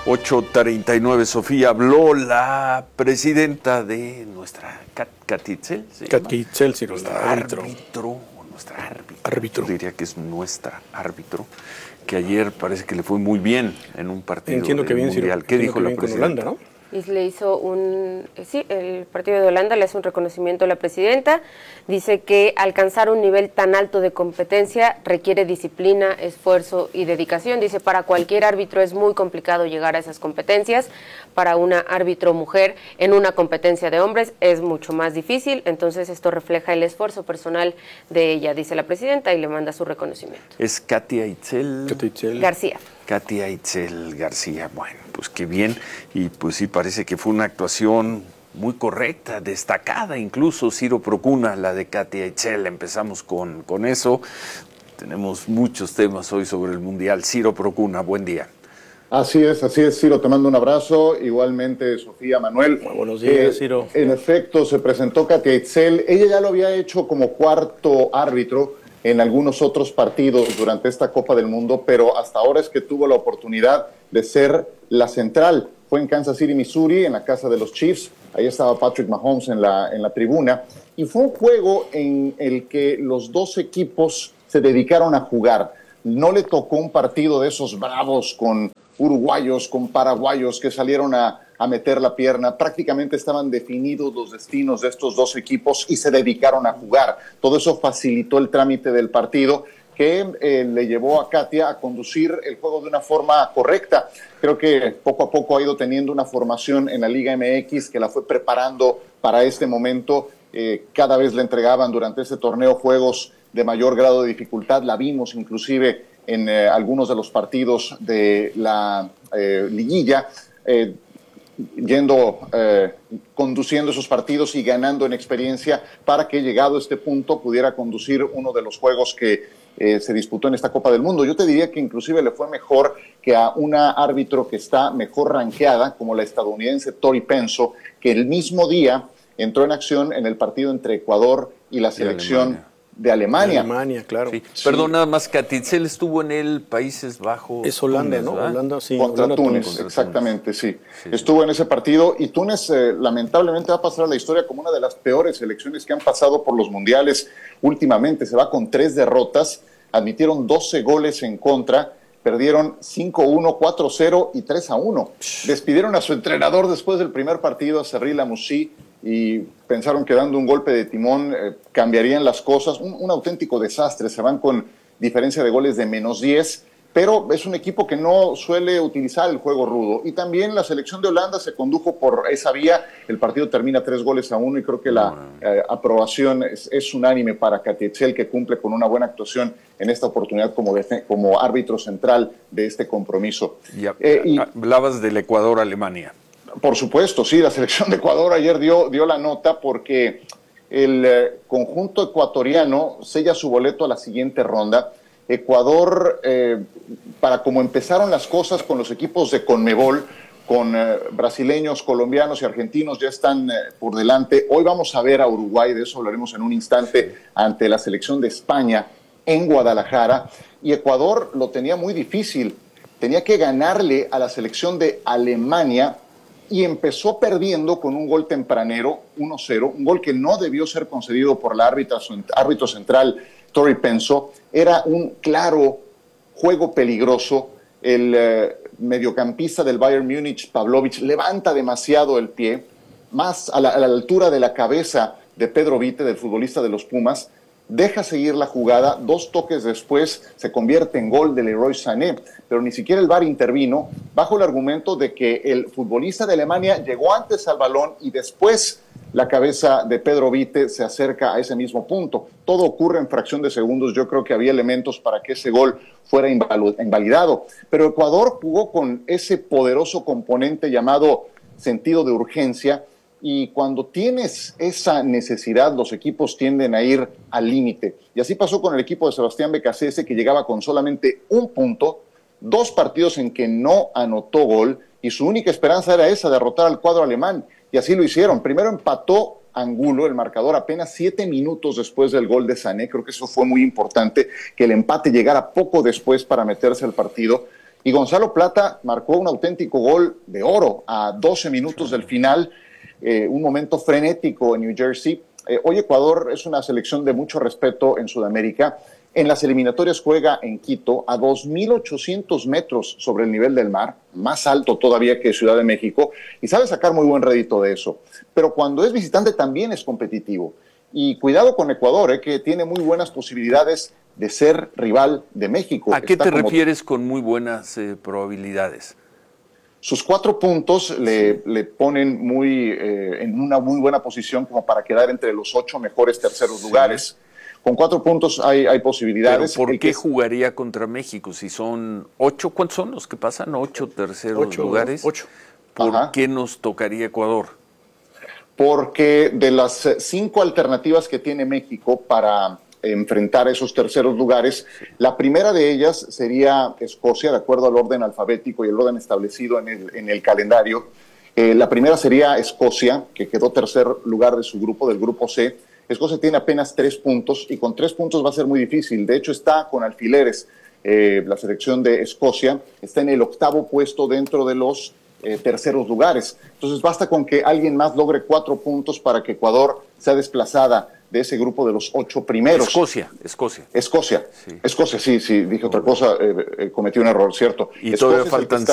8:39, Sofía, habló la presidenta de nuestra Katy Itzel. Katy Itzel, sí, nuestra árbitro. Árbitro. Yo diría que es nuestra árbitro, que ayer parece que le fue muy bien en un partido mundial. ¿Qué dijo la presidenta? Holanda, ¿no? Y le hizo el partido de Holanda le hace un reconocimiento a la presidenta. Dice que alcanzar un nivel tan alto de competencia requiere disciplina, esfuerzo y dedicación. Dice, para cualquier árbitro es muy complicado llegar a esas competencias. Para una árbitro mujer en una competencia de hombres es mucho más difícil. Entonces esto refleja el esfuerzo personal de ella, dice la presidenta, y le manda su reconocimiento. Es Katy Itzel García. Katy Itzel García. Bueno, pues qué bien. Y pues sí, parece que fue una actuación muy correcta, destacada incluso. Ciro Procuna, la de Katy Itzel. Empezamos con eso. Tenemos muchos temas hoy sobre el Mundial. Ciro Procuna, buen día. Así es, Ciro, te mando un abrazo. Igualmente, Sofía, Manuel. Muy buenos días, Ciro. En efecto, se presentó Katy Itzel. Ella ya lo había hecho como cuarto árbitro en algunos otros partidos durante esta Copa del Mundo, pero hasta ahora es que tuvo la oportunidad de ser la central. Fue en Kansas City, Missouri, en la casa de los Chiefs. Ahí estaba Patrick Mahomes en la tribuna. Y fue un juego en el que los dos equipos se dedicaron a jugar. No le tocó un partido de esos bravos con uruguayos, con paraguayos que salieron a meter la pierna. Prácticamente estaban definidos los destinos de estos dos equipos y se dedicaron a jugar. Todo eso facilitó el trámite del partido, que le llevó a Katia a conducir el juego de una forma correcta. Creo que poco a poco ha ido teniendo una formación en la Liga MX que la fue preparando para este momento. Cada vez le entregaban durante este torneo juegos de mayor grado de dificultad. La vimos inclusive en algunos de los partidos de la liguilla, conduciendo esos partidos y ganando en experiencia para que, llegado a este punto, pudiera conducir uno de los juegos que se disputó en esta Copa del Mundo. Yo te diría que inclusive le fue mejor que a una árbitro que está mejor rankeada, como la estadounidense Tori Penso, que el mismo día entró en acción en el partido entre Ecuador y la selección de Alemania. Alemania, claro. Sí. Perdón, nada más, Katy Itzel estuvo en el Países Bajos. Es Holanda, Túnez, ¿no? ¿verdad? Holanda, sí. Contra Túnez, exactamente, sí. Estuvo en ese partido y Túnez lamentablemente va a pasar a la historia como una de las peores selecciones que han pasado por los mundiales últimamente. Se va con 3 derrotas, admitieron 12 goles en contra, perdieron 5-1, 4-0 y 3-1. Despidieron a su entrenador después del primer partido, a Cyril Lamouchi, y pensaron que dando un golpe de timón cambiarían las cosas. Un auténtico desastre. Se van con diferencia de goles de -10, pero es un equipo que no suele utilizar el juego rudo. Y también la selección de Holanda se condujo por esa vía. El partido termina 3-1 y creo que la aprobación es unánime para Katy Itzel, que cumple con una buena actuación en esta oportunidad como árbitro central de este compromiso. Y hablabas del Ecuador-Alemania. Por supuesto, sí, la selección de Ecuador ayer dio la nota porque el conjunto ecuatoriano sella su boleto a la siguiente ronda. Ecuador, para como empezaron las cosas con los equipos de CONMEBOL, con brasileños, colombianos y argentinos ya están por delante. Hoy vamos a ver a Uruguay, de eso hablaremos en un instante, ante la selección de España en Guadalajara. Y Ecuador lo tenía muy difícil, tenía que ganarle a la selección de Alemania, y empezó perdiendo con un gol tempranero, 1-0, un gol que no debió ser concedido por la árbitro central Tori Penso. Era un claro juego peligroso. El mediocampista del Bayern Múnich, Pavlovic, levanta demasiado el pie, más a la altura de la cabeza de Pedro Vite, del futbolista de los Pumas. Deja seguir la jugada, 2 toques después se convierte en gol de Leroy Sané, pero ni siquiera el VAR intervino, bajo el argumento de que el futbolista de Alemania llegó antes al balón y después la cabeza de Pedro Vite se acerca a ese mismo punto. Todo ocurre en fracción de segundos. Yo creo que había elementos para que ese gol fuera invalidado, pero Ecuador jugó con ese poderoso componente llamado sentido de urgencia. Y cuando tienes esa necesidad, los equipos tienden a ir al límite. Y así pasó con el equipo de Sebastián Becasese, que llegaba con solamente 1 punto, 2 partidos en que no anotó gol, y su única esperanza era esa, derrotar al cuadro alemán. Y así lo hicieron. Primero empató Angulo, el marcador, apenas 7 minutos después del gol de Sané. Creo que eso fue muy importante, que el empate llegara poco después para meterse al partido. Y Gonzalo Plata marcó un auténtico gol de oro a 12 minutos del final, un momento frenético en New Jersey. Hoy Ecuador es una selección de mucho respeto en Sudamérica. En las eliminatorias juega en Quito a 2.800 metros sobre el nivel del mar, más alto todavía que Ciudad de México, y sabe sacar muy buen rédito de eso. Pero cuando es visitante también es competitivo. Y cuidado con Ecuador, que tiene muy buenas posibilidades de ser rival de México. ¿A qué te refieres con muy buenas probabilidades? Sus 4 puntos le ponen en una muy buena posición como para quedar entre los 8 mejores terceros lugares. Con 4 puntos hay posibilidades. ¿Pero por qué jugaría contra México? Si son 8, ¿cuántos son los que pasan? 8 terceros lugares. 8. ¿Por qué nos tocaría Ecuador? Porque de las 5 alternativas que tiene México para enfrentar esos terceros lugares, la primera de ellas sería Escocia, de acuerdo al orden alfabético y el orden establecido en el calendario. La primera sería Escocia, que quedó tercer lugar de su grupo, del grupo C. Escocia tiene apenas 3 puntos y con 3 puntos va a ser muy difícil. De hecho, está con alfileres. La selección de Escocia está en el 8º puesto dentro de los terceros lugares. Entonces basta con que alguien más logre 4 puntos para que Ecuador sea desplazada de ese grupo de los 8 primeros. Escocia. Sí. Escocia, sí, dije otra cosa, cometí un error, ¿cierto? Y todavía faltan